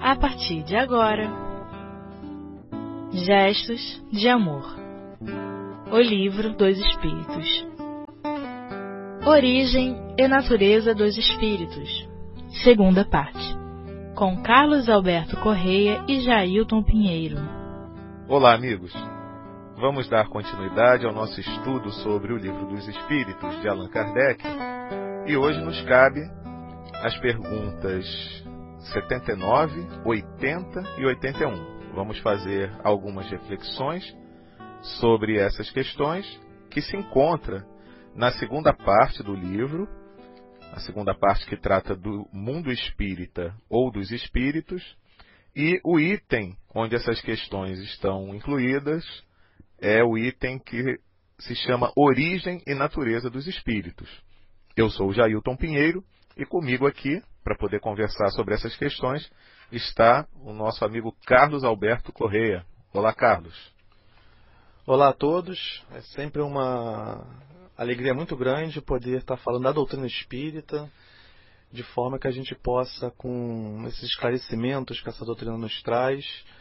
a partir de agora. Gestos de Amor. O Livro dos Espíritos. Origem e Natureza dos Espíritos. Segunda parte. Com Carlos Alberto Correia e Jailton Pinheiro. Olá, amigos. Vamos dar continuidade ao nosso estudo sobre o Livro dos Espíritos de Allan Kardec. E hoje nos cabe as perguntas 79, 80 e 81. Vamos fazer algumas reflexões sobre essas questões que se encontra na segunda parte do livro, a segunda parte que trata do mundo espírita ou dos espíritos, e o item onde essas questões estão incluídas é o item que se chama Origem e Natureza dos Espíritos. Eu sou o Jailton Pinheiro e comigo aqui, para poder conversar sobre essas questões, está o nosso amigo Carlos Alberto Correia. Olá, Carlos. Olá a todos. É sempre uma alegria muito grande poder estar falando da doutrina espírita, de forma que a gente possa, com esses esclarecimentos que essa doutrina nos traz,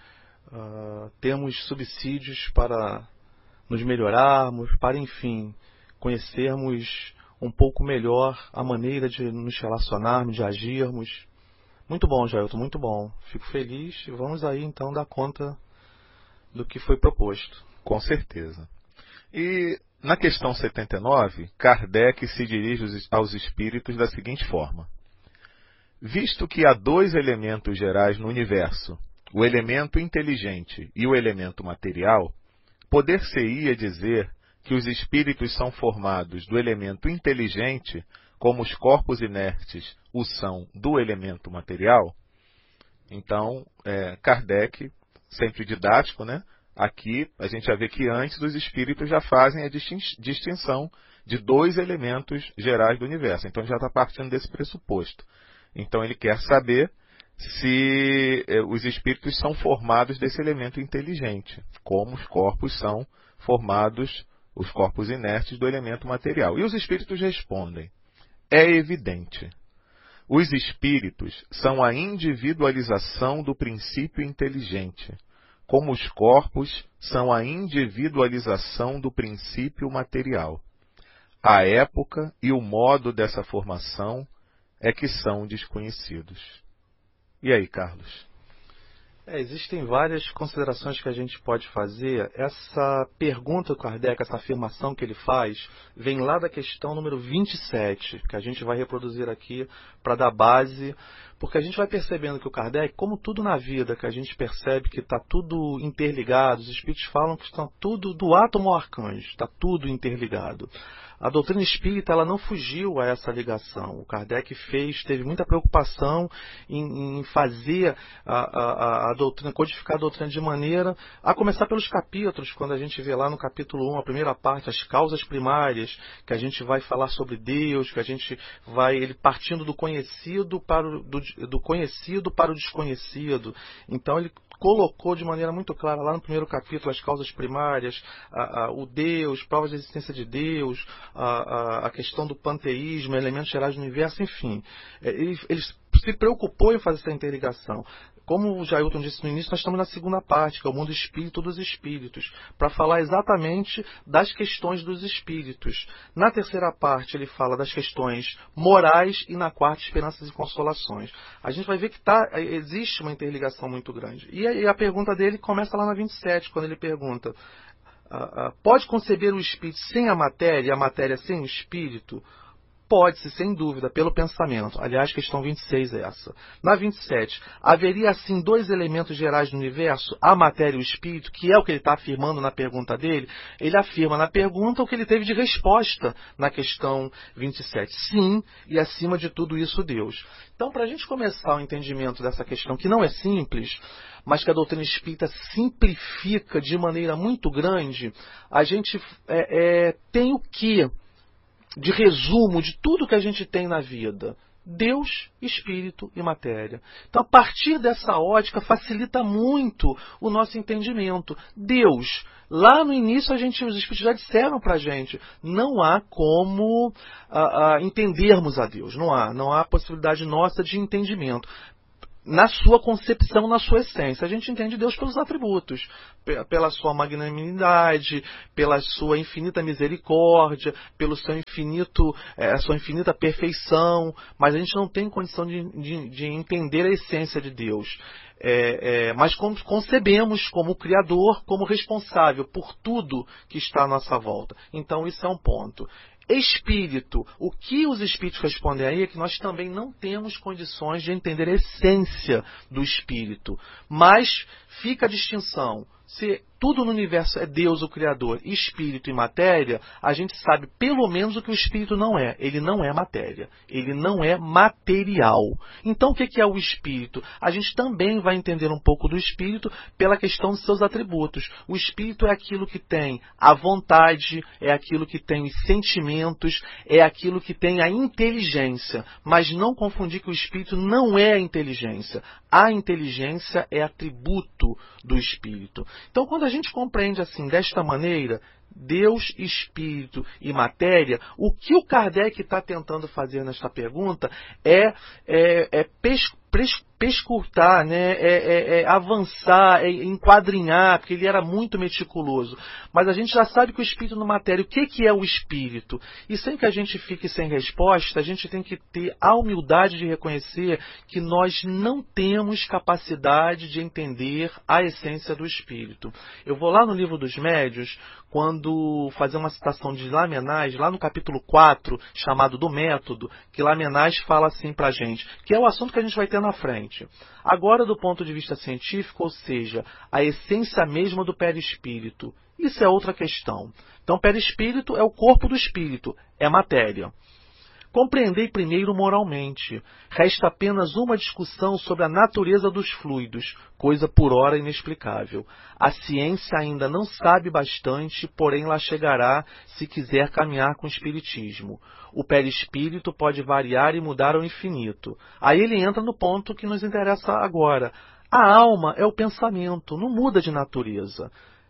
termos subsídios para nos melhorarmos, para, enfim, conhecermos um pouco melhor a maneira de nos relacionarmos, de agirmos. Muito bom, Jailton, muito bom. Fico feliz e vamos aí, então, dar conta do que foi proposto. Com certeza. E na questão 79, Kardec se dirige aos espíritos da seguinte forma: visto que há dois elementos gerais no universo, o elemento inteligente e o elemento material, poder-se-ia dizer que os espíritos são formados do elemento inteligente, como os corpos inertes o são do elemento material? Então, Kardec, sempre didático, né? Aqui a gente já vê que antes os espíritos já fazem a distinção de dois elementos gerais do universo. Então já está partindo desse pressuposto. Então ele quer saber se os espíritos são formados desse elemento inteligente, como os corpos são formados, os corpos inertes, do elemento material. E os espíritos respondem: é evidente. Os espíritos são a individualização do princípio inteligente, como os corpos são a individualização do princípio material. A época e o modo dessa formação é que são desconhecidos. E aí, Carlos? Existem várias considerações que a gente pode fazer. Essa pergunta do Kardec, essa afirmação que ele faz, vem lá da questão número 27, que a gente vai reproduzir aqui para dar base, porque a gente vai percebendo que o Kardec, como tudo na vida, que a gente percebe que está tudo interligado, os espíritos falam que estão tudo do átomo ao arcanjo, está tudo interligado. A doutrina espírita, ela não fugiu a essa ligação. O Kardec teve muita preocupação em fazer a doutrina, codificar a doutrina de maneira, a começar pelos capítulos, quando a gente vê lá no capítulo 1, a primeira parte, as causas primárias, que a gente vai falar sobre Deus, que a gente vai, ele partindo do conhecido do conhecido para o desconhecido. Então ele colocou de maneira muito clara lá no primeiro capítulo as causas primárias, o Deus, provas de existência de Deus, a questão do panteísmo, elementos gerais do universo, enfim. Ele se preocupou em fazer essa interligação. Como o Jailton disse no início, nós estamos na segunda parte, que é o mundo espírito dos espíritos, para falar exatamente das questões dos espíritos. Na terceira parte ele fala das questões morais e na quarta, esperanças e consolações. A gente vai ver que existe uma interligação muito grande. E a pergunta dele começa lá na 27, quando ele pergunta: pode conceber o espírito sem a matéria sem o espírito? Pode-se, sem dúvida, pelo pensamento. Aliás, questão 26 é essa. Na 27, haveria assim dois elementos gerais do universo, a matéria e o espírito, que é o que ele está afirmando na pergunta dele. Ele afirma na pergunta o que ele teve de resposta na questão 27. Sim, e acima de tudo isso, Deus. Então, para a gente começar o entendimento dessa questão, que não é simples, mas que a doutrina espírita simplifica de maneira muito grande, a gente tem o quê? De resumo de tudo que a gente tem na vida: Deus, Espírito e matéria. Então, a partir dessa ótica, facilita muito o nosso entendimento. Deus, lá no início, os Espíritos já disseram para a gente, não há como entendermos a Deus. Não há possibilidade nossa de entendimento. na sua concepção, na sua essência. A gente entende Deus pelos atributos, pela sua magnanimidade, pela sua infinita misericórdia, pelo seu a sua infinita perfeição, mas a gente não tem condição de entender a essência de Deus. Mas concebemos como Criador, como responsável por tudo que está à nossa volta. Então isso é um ponto. Espírito, o que os espíritos respondem aí é que nós também não temos condições de entender a essência do espírito, mas fica a distinção. Se tudo no universo é Deus, o Criador, espírito e matéria, a gente sabe pelo menos o que o espírito não é. Ele não é matéria. Ele não é material. Então, o que é o espírito? A gente também vai entender um pouco do espírito pela questão dos seus atributos. O espírito é aquilo que tem a vontade, é aquilo que tem os sentimentos, é aquilo que tem a inteligência. Mas não confundir que o espírito não é a inteligência. A inteligência é atributo do espírito. Então, quando a gente compreende assim, desta maneira, Deus, Espírito e matéria, o que o Kardec está tentando fazer nesta pergunta é pescurtar, avançar, enquadrinhar, porque ele era muito meticuloso. Mas a gente já sabe que o espírito na matéria, o que é o espírito? E sem que a gente fique sem resposta, a gente tem que ter a humildade de reconhecer que nós não temos capacidade de entender a essência do espírito. Eu vou lá no Livro dos Médiuns, quando fazer uma citação de Lamennais, lá no capítulo 4, chamado do Método, que Lamennais fala assim pra gente, que é o assunto que a gente vai ter na frente. Agora, do ponto de vista científico, ou seja, a essência mesma do perispírito. Isso é outra questão. Então, perispírito é o corpo do espírito, é matéria. Compreendei primeiro moralmente. Resta apenas uma discussão sobre a natureza dos fluidos, coisa por ora inexplicável. A ciência ainda não sabe bastante, porém lá chegará se quiser caminhar com o espiritismo. O perispírito pode variar e mudar ao infinito. Aí ele entra no ponto que nos interessa agora. A alma é o pensamento, não muda de natureza.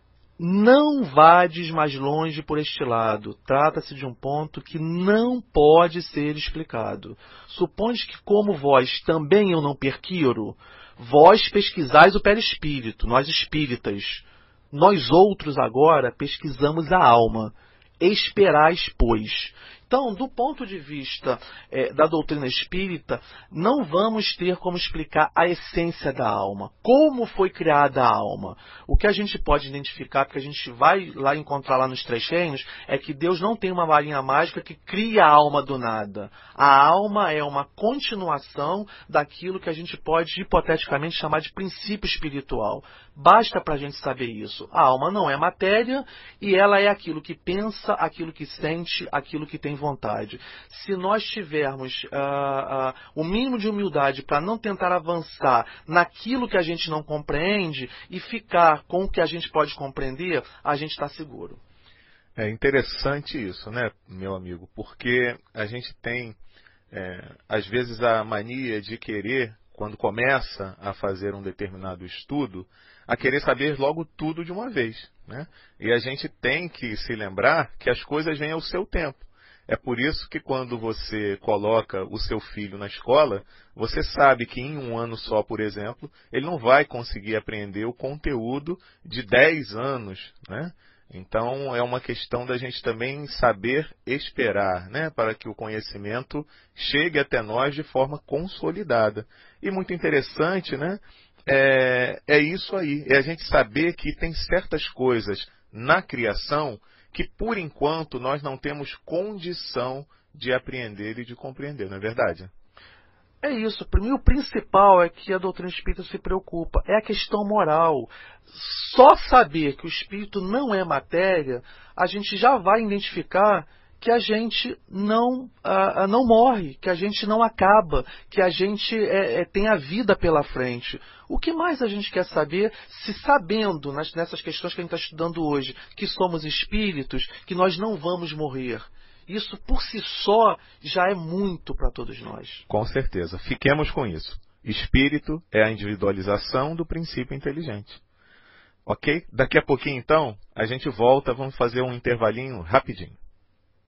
Não vades mais longe por este lado. Trata-se de um ponto que não pode ser explicado. Supondes que, como vós também eu não perquiro, vós pesquisais o perispírito, nós espíritas. Nós outros agora pesquisamos a alma. Esperais, pois. Então, do ponto de vista da doutrina espírita, não vamos ter como explicar a essência da alma. Como foi criada a alma? O que a gente pode identificar, porque a gente vai lá encontrar lá nos Três Reinos, é que Deus não tem uma varinha mágica que cria a alma do nada. A alma é uma continuação daquilo que a gente pode hipoteticamente chamar de princípio espiritual. Basta para a gente saber isso. A alma não é matéria e ela é aquilo que pensa, aquilo que sente, aquilo que tem vontade. Se nós tivermos o mínimo de humildade para não tentar avançar naquilo que a gente não compreende e ficar com o que a gente pode compreender, a gente está seguro. É interessante isso, né, meu amigo? Porque a gente tem, às vezes, a mania de querer, quando começa a fazer um determinado estudo, a querer saber logo tudo de uma vez, né? E a gente tem que se lembrar que as coisas vêm ao seu tempo. É por isso que quando você coloca o seu filho na escola, você sabe que em um ano só, por exemplo, ele não vai conseguir aprender o conteúdo de 10 anos, né? Então é uma questão da gente também saber esperar, né? Para que o conhecimento chegue até nós de forma consolidada. E muito interessante, né? É isso aí, é a gente saber que tem certas coisas na criação que, por enquanto, nós não temos condição de apreender e de compreender, não é verdade? É isso. Para mim, o principal é que a doutrina espírita se preocupa. É a questão moral. Só saber que o espírito não é matéria, a gente já vai identificar que a gente não morre, que a gente não acaba, que a gente tem a vida pela frente. O que mais a gente quer saber, se sabendo, nessas questões que a gente está estudando hoje, que somos espíritos, que nós não vamos morrer? Isso por si só já é muito para todos nós. Com certeza. Fiquemos com isso. Espírito é a individualização do princípio inteligente. Ok? Daqui a pouquinho, então, a gente volta, vamos fazer um intervalinho rapidinho.